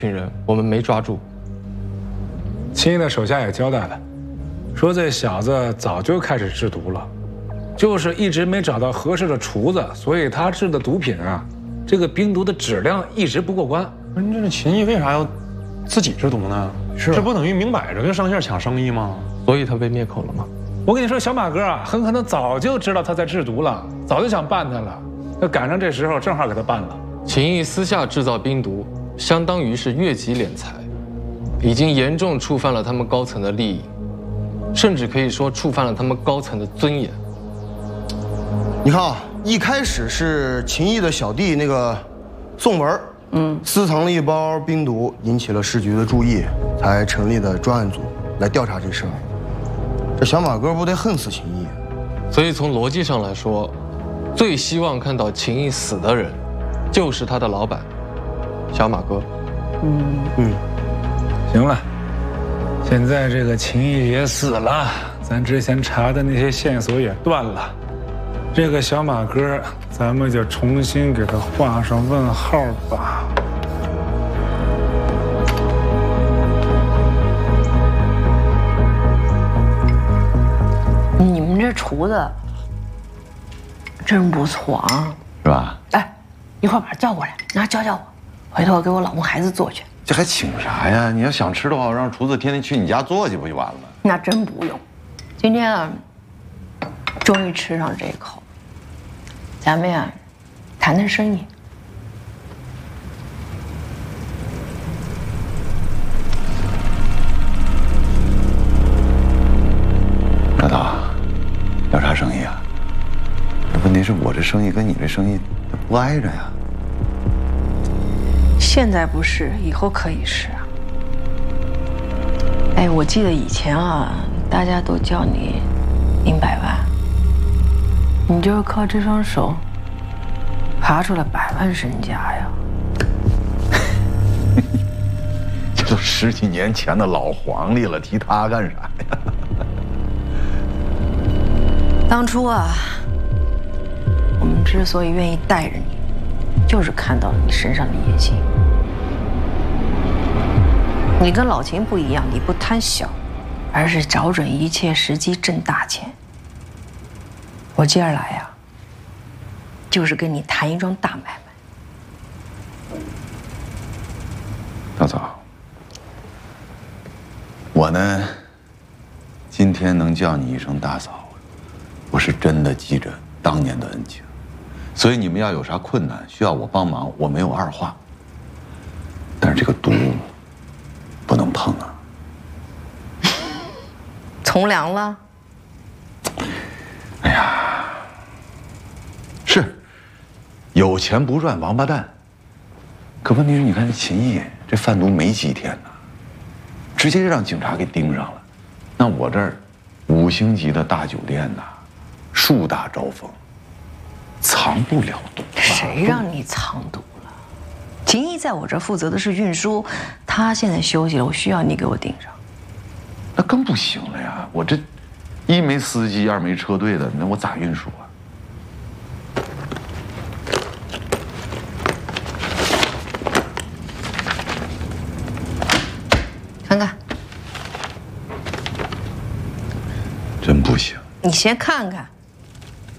群人我们没抓住。 秦毅的手下也交代了，说这小子早就开始制毒了，就是一直没找到合适的厨子，所以他制的毒品啊，这个冰毒的质量一直不过关。 不是，这秦毅为啥要自己制毒呢？是，这不等于明摆着跟上线抢生意吗？ 所以他被灭口了吗？ 我跟你说，小马哥啊，很可能早就知道他在制毒了，早就想办他了，那赶上这时候正好给他办了。 秦毅私下制造冰毒，相当于是越级敛财，已经严重触犯了他们高层的利益，甚至可以说触犯了他们高层的尊严。 你看啊，一开始是秦毅的小弟那个宋文，私藏了一包冰毒，引起了市局的注意，才成立的专案组来调查这事儿。这小马哥不得恨死秦毅？ 所以从逻辑上来说，最希望看到秦毅死的人，就是他的老板，小马哥。 行了，现在这个秦毅也死了，咱之前查的那些线索也断了，这个小马哥，咱们就重新给他画上问号吧。 你们这厨子真不错啊， 是吧？ 哎，一会儿把他叫过来，然后教教我，回头我给我老公孩子做去。 这还请啥呀？你要想吃的话，让厨子天天去你家做去不就完了？ 那真不用，今天啊，终于吃上这一口，咱们呀，谈谈生意。 老大，要啥生意啊？问题是我这生意跟你这生意不挨着呀。 现在不是，以后可以是啊。哎，我记得以前啊，大家都叫你林百万，你就是靠这双手爬出了100万身家呀。 这都10几年前的老皇帝了，提他干啥呀？ 当初啊，我们之所以愿意带着你，就是看到了你身上的野心。你跟老秦不一样，你不贪小，而是找准一切时机挣大钱。我今儿来呀，就是跟你谈一桩大买卖。 大嫂，我呢，今天能叫你一声大嫂，我是真的记着当年的恩情，所以你们要有啥困难需要我帮忙，我没有二话。但是这个毒不能碰啊！ 从良了？ 哎呀，是有钱不赚王八蛋。可问题是，你看这秦毅这贩毒没几天呢，直接让警察给盯上了。那我这儿5星级的大酒店呐，树大招风，藏不了毒。 谁让你藏毒了？秦毅在我这儿负责的是运输，他现在休息了，我需要你给我盯上。 那更不行了呀！我这1没司机，2没车队的，那我咋运输啊？ 看看， 真不行。 你先看看。